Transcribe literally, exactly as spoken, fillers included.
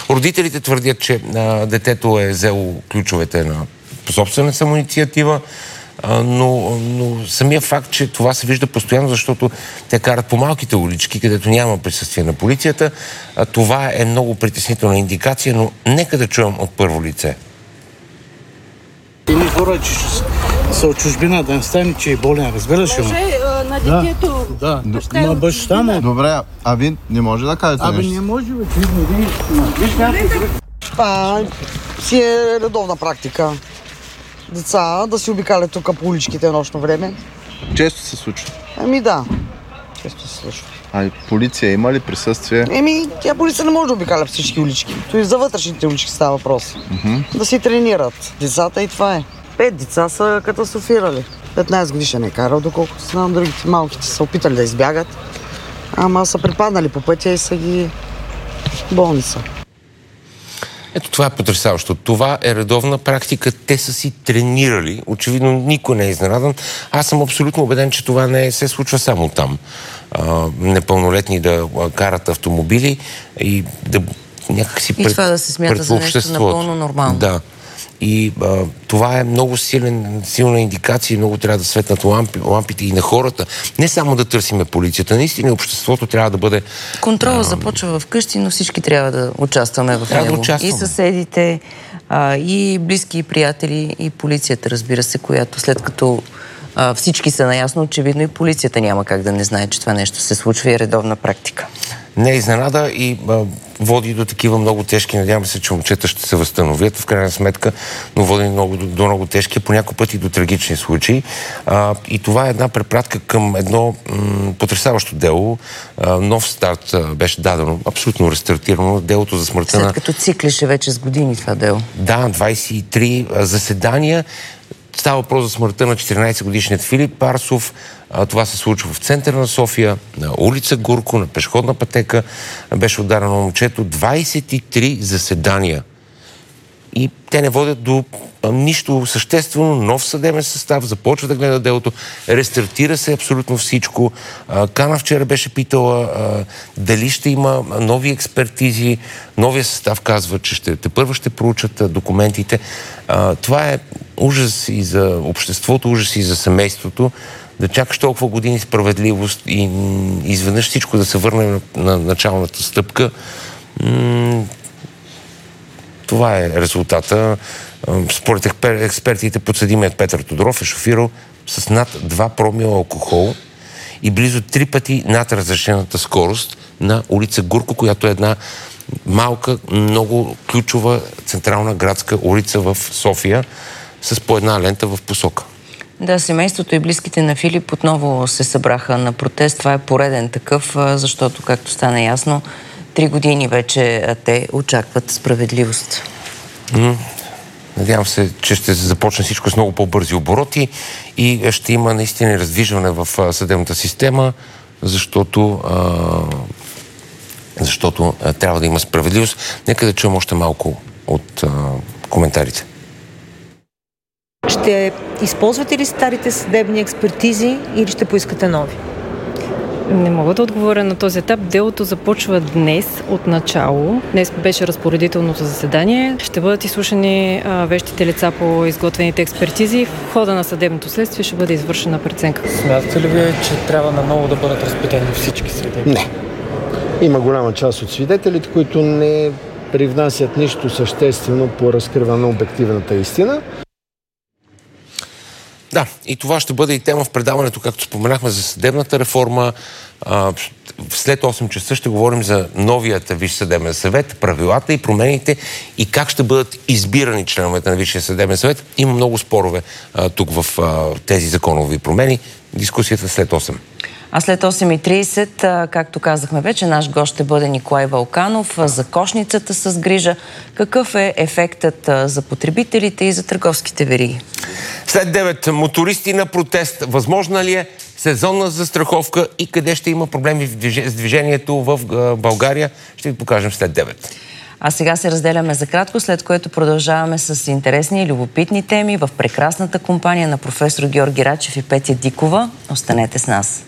Родителите твърдят, че а, детето е взело ключовете на по собствена самоинициатива, а, но, но самия факт, че това се вижда постоянно, защото те карат по малките улички, където няма присъствие на полицията, а, това е много притеснителна индикация, но нека да чуем от първо лице. Или хора, че са от чужбина, да не стане, че е болен, разбираш ли? Може на детето. Да, да. На баща му. Добре, а ви не може да кажете Абе, нещо? не може, бе, че виж някакво. Това си е редовна практика. Деца да си обикалят тук по уличките нощно време. Често се случва. Ами да, често се случва. А и полиция има ли присъствие? Еми, тя полиция не може да обикаля всички улички. То и за вътрешните улички става въпрос. Uh-huh. Да си тренират децата и това е. Пет деца са катастрофирали. петнайсет годишен е карал, доколкото знам, другите малките са опитали да избягат. Ама са припаднали по пътя и са ги болница. Ето това е потресаващо. Това е редовна практика. Те са си тренирали. Очевидно никой не е изненадан. Аз съм абсолютно убеден, че това не се случва само там. А, непълнолетни да карат автомобили и да някакси пред, и това да се смята за нещо напълно нормално. Да. И а, това е много силен, силна индикация, много трябва да светнат лампи, лампите и на хората. Не само да търсиме полицията, наистина обществото трябва да бъде... Контрола а... започва вкъщи, но всички трябва да участваме в трябва него. Да участваме. И съседите, а, и близки, и приятели, и полицията, разбира се, която след като а, всички са наясно, очевидно и полицията няма как да не знае, че това нещо се случва и е редовна практика. Не е изненада и а, води до такива много тежки. Надявам се, че момчета ще се възстановят в крайна сметка, но води много, до, до много тежки, по някой път и до трагични случаи. А, и това е една препратка към едно м, потресаващо дело. А, нов старт а, беше дадено, абсолютно рестартирано. Делото за смъртта След на... като циклише вече с години това дело. Да, двайсет и три а, заседания. Става въпрос за смъртта на четиринайсетгодишният Филип Парсов. А, това се случва в центъра на София, на улица Гурко, на пешеходна пътека. Беше ударено момчето. двайсет и три заседания. И те не водят до а, нищо съществено. Нов съдебен състав започва да гледа делото. Рестартира се абсолютно всичко. А, Кана вчера беше питала а, дали ще има нови експертизи. Новия състав казва, че ще, те първо ще проучат а, документите. А, това е ужас и за обществото, ужас и за семейството. Да чакаш толкова години справедливост и изведнъж всичко да се върне на, на началната стъпка. М- това е резултата. Според експер, експертите, подсъдимият Петър Тодоров е шофирал с над два промила алкохол и близо три пъти над разрешената скорост на улица Гурко, която е една малка, много ключова централна градска улица в София с по една лента в посока. Да, семейството и близките на Филип отново се събраха на протест. Това е пореден такъв, защото, както стана ясно, три години вече те очакват справедливост. Mm. Надявам се, че ще започне всичко с много по-бързи обороти и ще има наистина раздвижване в съдебната система, защото, а, защото а, трябва да има справедливост. Нека да чуем още малко от а, коментарите. Ще използвате ли старите съдебни експертизи или ще поискате нови? Не мога да отговоря на този етап. Делото започва днес от начало. Днес беше разпоредителното заседание. Ще бъдат изслушани а, вещите лица по изготвените експертизи. В хода на съдебното следствие ще бъде извършена преценка. Смятате ли вие, че трябва наново да бъдат разпитани всички свидетели? Не. Има голяма част от свидетелите, които не привнасят нищо съществено по разкриване на обективната истина. Да, и това ще бъде и тема в предаването, както споменахме, за съдебната реформа. След осем часа ще говорим за новият Висш съдебен съвет, правилата и промените и как ще бъдат избирани членовете на Висшия съдебен съвет. Има много спорове а, тук в а, тези законови промени. Дискусията след осем. А след осем и трийсет, както казахме вече, наш гост ще бъде Николай Вълканов за кошницата с грижа. Какъв е ефектът за потребителите и за търговските вериги? След девет, мотористи на протест. Възможна ли е сезонна застраховка и къде ще има проблеми с движението в България? Ще ви покажем след девет. А сега се разделяме за кратко, след което продължаваме с интересни и любопитни теми в прекрасната компания на професор Георги Рачев и Петя Дикова. Останете с нас.